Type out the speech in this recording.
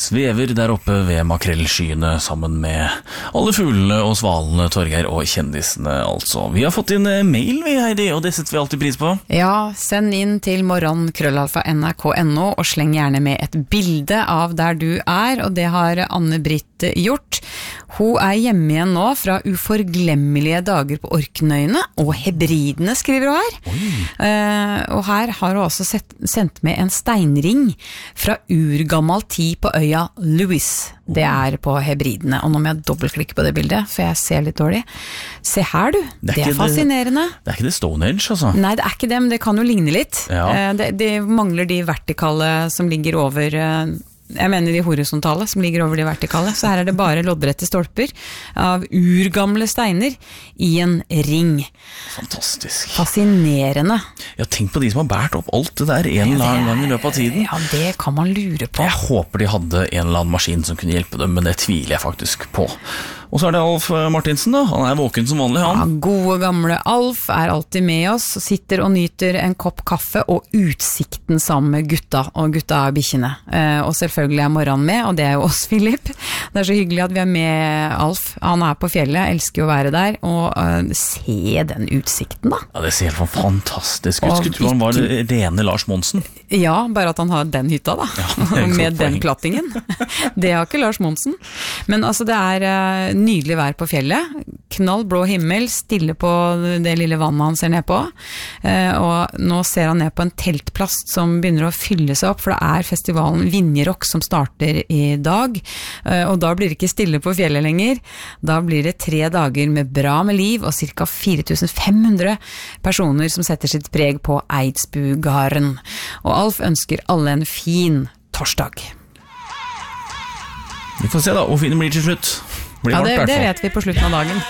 Svever der oppe ved makrellskyene sammen med alle fuglene og svalene, Torgeir og kjendisene altså. Vi har fått inn mail, vi Heidi, og det setter vi alltid pris på. Ja, send inn til morgen@nrk.no og sleng gjerne med et bilde av der du er, og det har Anne-Britt gjort. Hun hjemme igjen nå fra uforglemmelige dager på Orknøyene, og Hebridene skriver hun her. Og her har hun også sendt med en steinring fra urgammal tid på øya Lewis. Det på Hebridene, og nå må jeg dobbeltklikke på det bildet, for jeg ser litt dårlig. Se her du, det fascinerende. Det ikke det Stonehenge, altså? Nei, det ikke det, men det kan jo ligne litt. Ja. Det mangler de vertikale som ligger over... Jeg mener de horisontale som ligger over de vertikale, så her det bare loddrette stolper av urgamle steiner i en ring. Fantastisk. Fascinerende. Ja, tenk på de som har bært opp alt det der en eller annen gang i løpet av tiden. Ja, det kan man lure på. Jeg håper de hadde en eller annen maskin som kunne hjelpe dem, men det tviler jeg faktisk på. Og så det Alf Martinsen da, han våken som vanlig, han. Ja, gode gamle Alf alltid med oss, sitter og nyter en kopp kaffe og utsikten sammen med gutta, og gutta bikkjene. Og selvfølgelig morgenen med, og det jo oss, Philip. Det så hyggelig at vi med Alf. Han på fjellet, elsker å være der, og se den utsikten da. Ja, det ser helt fantastisk ut. Skulle tro han var rene Lars Monsen. Ja, bare at han har den hytta da, ja, med den plattingen. Det har ikke Lars Monsen. Men altså, det nydelig vær på fjellet, knall blå himmel, stille på det lille vannet han ser ned på, og nå ser han ned på en teltplass som begynner å fylle seg opp, for det festivalen Vinjerock som starter i dag, og da blir det ikke stille på fjellet lenger, da blir det 3 dager med bra med liv, og ca. 4500 personer som setter sitt preg på Eidsbugarden. Og Alf ønsker alle en fin torsdag. Vi får se da, hvor fin det blir til slutt. Ja, det vet vi på slutten av dagen.